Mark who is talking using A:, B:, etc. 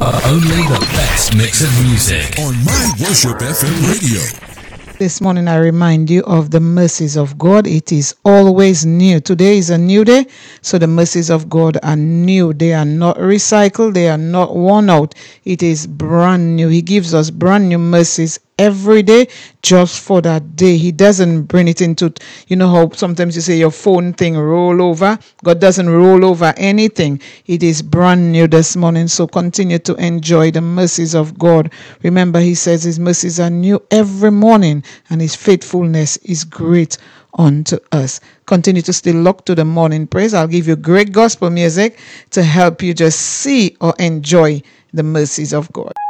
A: Only the best mix of music
B: on My Worship FM radio.
C: This morning I remind you of the mercies of God. It is always new. Today is a new day, so the mercies of God are new. They are not recycled. They are not worn out. It is brand new. He gives us brand new mercies every day just for that day. He doesn't bring it into, you know how sometimes you say your phone thing roll over. God doesn't roll over anything. It is brand new this morning. So continue to enjoy the mercies of God. Remember, he says his mercies are new every morning and his faithfulness is great unto us. Continue to stay locked to the morning praise. I'll give you great gospel music to help you just see or enjoy the mercies of God.